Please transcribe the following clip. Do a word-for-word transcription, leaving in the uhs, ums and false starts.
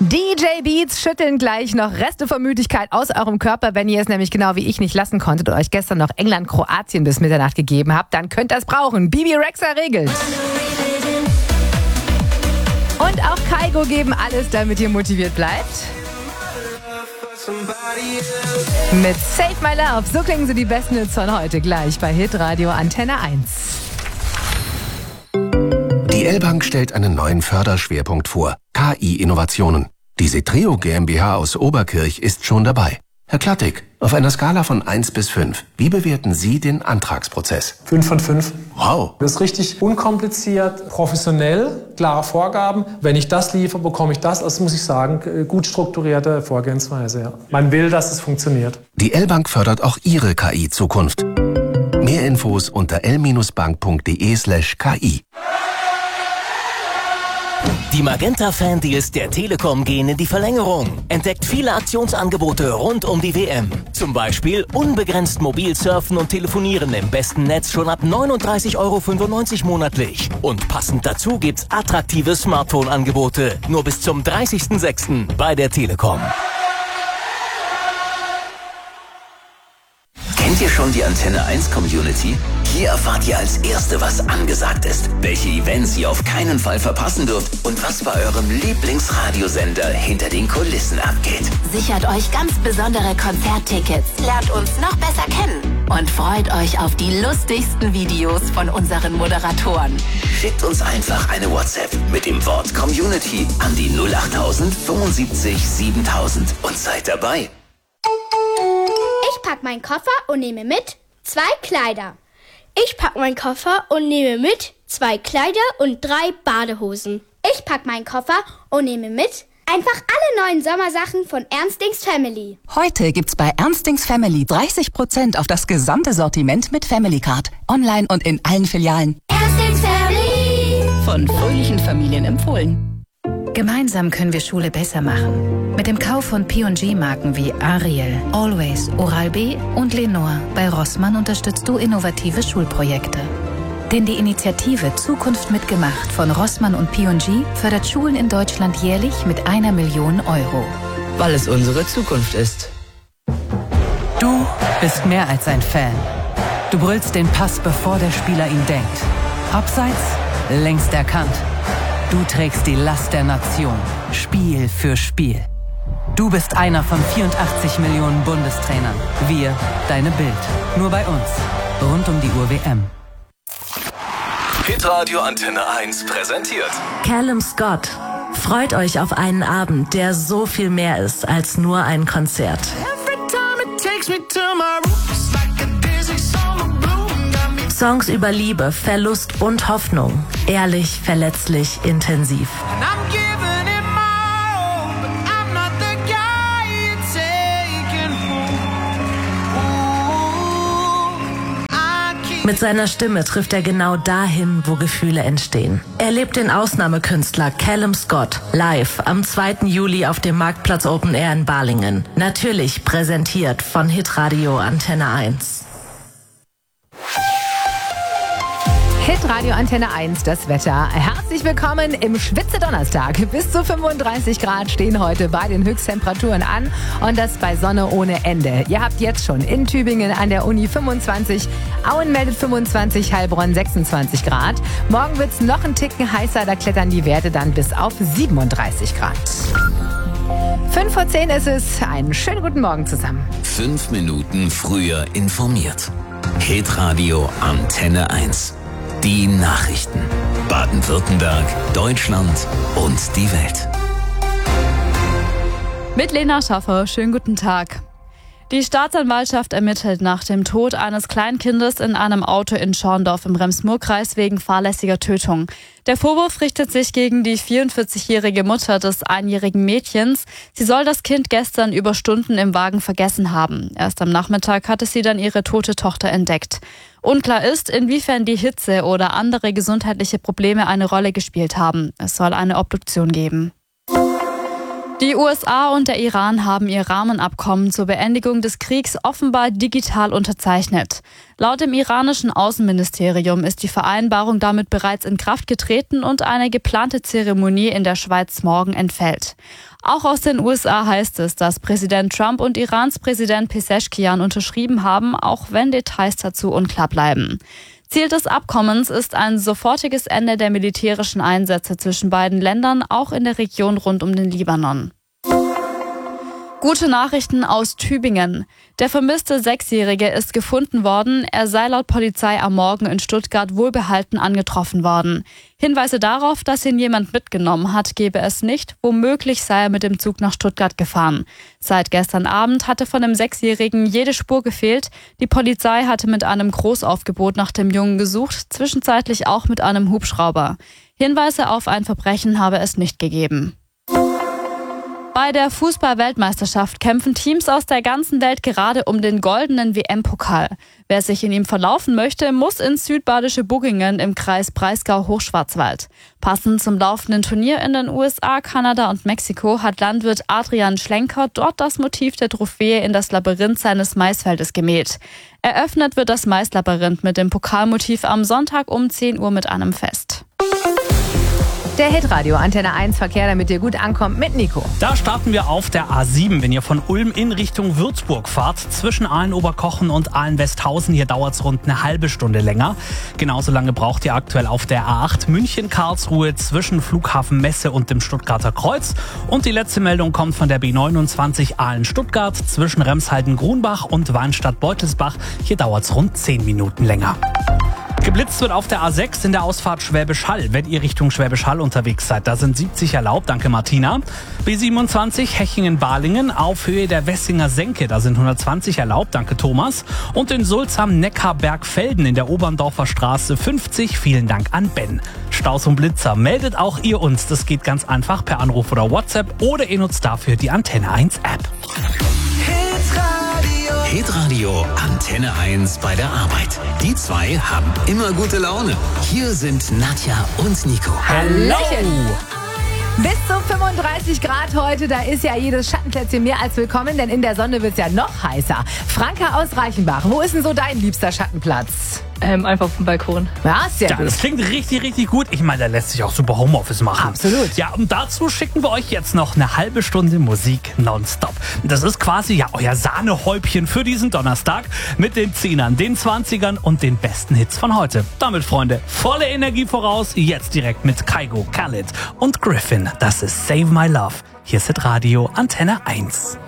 D J Beats schütteln gleich noch Reste von Müdigkeit aus eurem Körper. Wenn ihr es nämlich genau wie ich nicht lassen konntet und euch gestern noch England, Kroatien bis Mitternacht gegeben habt, dann könnt ihr es brauchen. Bibi Rexha regelt. Und auch Kygo geben alles, damit ihr motiviert bleibt. Mit Save My Love, so klingen sie die besten Hits von heute gleich bei Hitradio Antenne eins. Die L-Bank stellt einen neuen Förderschwerpunkt vor, K I-Innovationen. Die Setreo GmbH aus Oberkirch ist schon dabei. Herr Klattig, auf einer Skala von eins bis fünf, wie bewerten Sie den Antragsprozess? fünf von fünf. Wow. Das ist richtig unkompliziert, professionell, klare Vorgaben. Wenn ich das liefere, bekomme ich das. Also muss ich sagen, gut strukturierte Vorgehensweise. Ja. Man will, dass es funktioniert. Die L-Bank fördert auch Ihre K I-Zukunft. Mehr Infos unter l-bank.de slash ki. Die Magenta-Fan-Deals der Telekom gehen in die Verlängerung. Entdeckt viele Aktionsangebote rund um die W M. Zum Beispiel unbegrenzt mobil surfen und telefonieren im besten Netz schon ab neununddreißig Euro fünfundneunzig monatlich. Und passend dazu gibt's attraktive Smartphone-Angebote. Nur bis zum dreißigsten sechsten bei der Telekom. Kennt ihr schon die Antenne eins Community? Hier erfahrt ihr als Erste, was angesagt ist, welche Events ihr auf keinen Fall verpassen dürft und was bei eurem Lieblingsradiosender hinter den Kulissen abgeht. Sichert euch ganz besondere Konzerttickets, lernt uns noch besser kennen und freut euch auf die lustigsten Videos von unseren Moderatoren. Schickt uns einfach eine WhatsApp mit dem Wort Community an die null achttausend fünfundsiebzig siebentausend und seid dabei. Ich pack meinen Koffer und nehme mit zwei Kleider. Ich pack meinen Koffer und nehme mit zwei Kleider und drei Badehosen. Ich pack meinen Koffer und nehme mit einfach alle neuen Sommersachen von Ernstings Family. Heute gibt's bei Ernstings Family dreißig Prozent auf das gesamte Sortiment mit Family Card. Online und in allen Filialen. Ernstings Family. Von fröhlichen Familien empfohlen. Gemeinsam können wir Schule besser machen. Mit dem Kauf von P und G-Marken wie Ariel, Always, Oral-B und Lenore bei Rossmann unterstützt du innovative Schulprojekte. Denn die Initiative Zukunft mitgemacht von Rossmann und P und G fördert Schulen in Deutschland jährlich mit einer Million Euro. Weil es unsere Zukunft ist. Du bist mehr als ein Fan. Du brüllst den Pass, bevor der Spieler ihn denkt. Abseits, längst erkannt. Du trägst die Last der Nation, Spiel für Spiel. Du bist einer von vierundachtzig Millionen Bundestrainern. Wir, deine Bild. Nur bei uns. Rund um die Uhr W M. Hitradio Antenne eins präsentiert Callum Scott. Freut euch auf einen Abend, der so viel mehr ist als nur ein Konzert. Songs über Liebe, Verlust und Hoffnung. Ehrlich, verletzlich, intensiv. Mit seiner Stimme trifft er genau dahin, wo Gefühle entstehen. Erlebt den Ausnahmekünstler Callum Scott live am zweiten Juli auf dem Marktplatz Open Air in Balingen. Natürlich präsentiert von Hitradio Antenne eins. Hitradio Antenne eins, das Wetter. Herzlich willkommen im Schwitze-Donnerstag. Bis zu fünfunddreißig Grad stehen heute bei den Höchsttemperaturen an und das bei Sonne ohne Ende. Ihr habt jetzt schon in Tübingen an der Uni fünfundzwanzig, Auen meldet fünfundzwanzig, Heilbronn sechsundzwanzig Grad. Morgen wird's noch ein Ticken heißer, da klettern die Werte dann bis auf siebenunddreißig Grad. Fünf vor zehn ist es. Einen schönen guten Morgen zusammen. Fünf Minuten früher informiert. Hitradio Antenne eins. Die Nachrichten. Baden-Württemberg, Deutschland und die Welt. Mit Lena Schaffer, schönen guten Tag. Die Staatsanwaltschaft ermittelt nach dem Tod eines Kleinkindes in einem Auto in Schorndorf im Rems-Murr-Kreis wegen fahrlässiger Tötung. Der Vorwurf richtet sich gegen die vierundvierzigjährige Mutter des einjährigen Mädchens. Sie soll das Kind gestern über Stunden im Wagen vergessen haben. Erst am Nachmittag hatte sie dann ihre tote Tochter entdeckt. Unklar ist, inwiefern die Hitze oder andere gesundheitliche Probleme eine Rolle gespielt haben. Es soll eine Obduktion geben. Die U S A und der Iran haben ihr Rahmenabkommen zur Beendigung des Kriegs offenbar digital unterzeichnet. Laut dem iranischen Außenministerium ist die Vereinbarung damit bereits in Kraft getreten und eine geplante Zeremonie in der Schweiz morgen entfällt. Auch aus den U S A heißt es, dass Präsident Trump und Irans Präsident Pezeshkian unterschrieben haben, auch wenn Details dazu unklar bleiben. Ziel des Abkommens ist ein sofortiges Ende der militärischen Einsätze zwischen beiden Ländern, auch in der Region rund um den Libanon. Gute Nachrichten aus Tübingen. Der vermisste Sechsjährige ist gefunden worden. Er sei laut Polizei am Morgen in Stuttgart wohlbehalten angetroffen worden. Hinweise darauf, dass ihn jemand mitgenommen hat, gebe es nicht. Womöglich sei er mit dem Zug nach Stuttgart gefahren. Seit gestern Abend hatte von dem Sechsjährigen jede Spur gefehlt. Die Polizei hatte mit einem Großaufgebot nach dem Jungen gesucht, zwischenzeitlich auch mit einem Hubschrauber. Hinweise auf ein Verbrechen habe es nicht gegeben. Bei der Fußball-Weltmeisterschaft kämpfen Teams aus der ganzen Welt gerade um den goldenen W M-Pokal. Wer sich in ihm verlaufen möchte, muss ins südbadische Buggingen im Kreis Breisgau-Hochschwarzwald. Passend zum laufenden Turnier in den U S A, Kanada und Mexiko hat Landwirt Adrian Schlenker dort das Motiv der Trophäe in das Labyrinth seines Maisfeldes gemäht. Eröffnet wird das Maislabyrinth mit dem Pokalmotiv am Sonntag um zehn Uhr mit einem Fest. Der Hitradio Antenne eins Verkehr, damit ihr gut ankommt, mit Nico. Da starten wir auf der A sieben, wenn ihr von Ulm in Richtung Würzburg fahrt. Zwischen Aalen-Oberkochen und Aalen-Westhausen, hier dauert es rund eine halbe Stunde länger. Genauso lange braucht ihr aktuell auf der A acht München-Karlsruhe zwischen Flughafen Messe und dem Stuttgarter Kreuz. Und die letzte Meldung kommt von der B neunundzwanzig Aalen-Stuttgart zwischen Remshalden-Grunbach und Weinstadt-Beutelsbach. Hier dauert es rund zehn Minuten länger. Geblitzt wird auf der A sechs in der Ausfahrt Schwäbisch Hall, wenn ihr Richtung Schwäbisch Hall unterwegs seid. Da sind siebzig erlaubt, danke Martina. B siebenundzwanzig Hechingen-Balingen auf Höhe der Wessinger Senke, da sind hundertzwanzig erlaubt, danke Thomas. Und in Sulzam-Neckar-Bergfelden in der Oberndorfer Straße fünfzig, vielen Dank an Ben. Staus und Blitzer, meldet auch ihr uns. Das geht ganz einfach per Anruf oder WhatsApp oder ihr nutzt dafür die Antenne eins App. Hitradio Antenne eins bei der Arbeit. Die zwei haben immer gute Laune. Hier sind Nadja und Nico. Hallo! Bis zu fünfunddreißig Grad heute, da ist ja jedes Schattenplätzchen mehr als willkommen, denn in der Sonne wird es ja noch heißer. Franka aus Reichenbach, wo ist denn so dein liebster Schattenplatz? Ähm, einfach auf dem Balkon. Ja, sehr ja, gut. Das klingt richtig, richtig gut. Ich meine, da lässt sich auch super Homeoffice machen. Absolut. Ja, und dazu schicken wir euch jetzt noch eine halbe Stunde Musik nonstop. Das ist quasi ja euer Sahnehäubchen für diesen Donnerstag mit den Zehnern, den Zwanzigern und den besten Hits von heute. Damit, Freunde, volle Energie voraus. Jetzt direkt mit Kygo, Khalid und Griffin. Das ist Save My Love. Hier ist Hitradio Antenne eins.